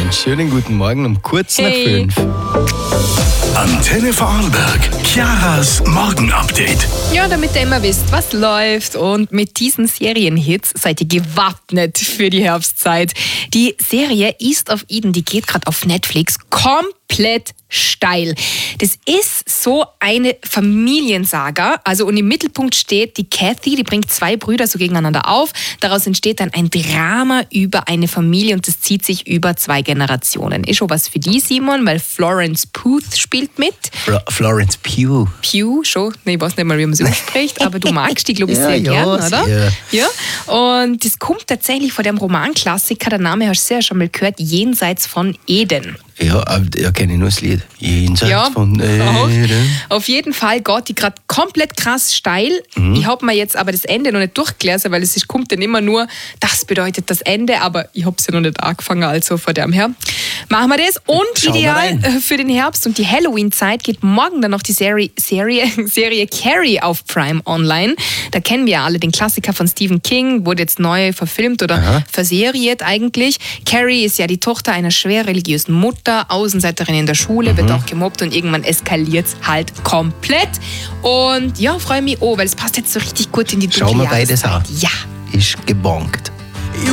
Einen schönen guten Morgen um kurz nach 5. Antenne Vorarlberg, Chiaras Morgenupdate. Ja, damit ihr immer wisst, was läuft. Und mit diesen Serienhits seid ihr gewappnet für die Herbstzeit. Die Serie East of Eden, die geht gerade auf Netflix komplett steil. Das ist so eine Familiensaga. Also und im Mittelpunkt steht die Kathy, die bringt 2 Brüder so gegeneinander auf. Daraus entsteht dann ein Drama über eine Familie und das zieht sich über 2 Generationen. Ist schon was für die, Simon, weil Florence Pugh spielt mit. Florence Pugh. Pugh, schon. Nee, ich weiß nicht mal, wie man sie ausspricht, aber du magst die, glaube ich, Ja, sehr ja, gern, oder? sehr. Ja. Und das kommt tatsächlich von dem Romanklassiker, der Name hast du ja schon mal gehört, Jenseits von Eden. Ja, kenne ich nur das Lied. Jenseits Ja, von Eden. auf jeden Fall geht die gerade komplett krass steil. Ich habe mir jetzt aber das Ende noch nicht durchgelesen, weil kommt dann immer nur, das bedeutet das Ende, aber ich habe es ja noch nicht angefangen, also von dem her. Machen wir das. Und Schauen wir ideal rein. für den Herbst und die Halloween-Zeit geht morgen dann noch die Serie Carrie auf Prime online. Da kennen wir ja alle den Klassiker von Stephen King, wurde jetzt neu verfilmt oder verseriert eigentlich. Carrie ist ja die Tochter einer schwer religiösen Mutter, Außenseiterin in der Schule, wird auch gemobbt und irgendwann eskaliert es halt komplett. Und ja, freue mich auch, weil es passt jetzt so richtig gut in die dunkle Schauen wir beides Jahreszeit. an. Ja. Ist gebongt.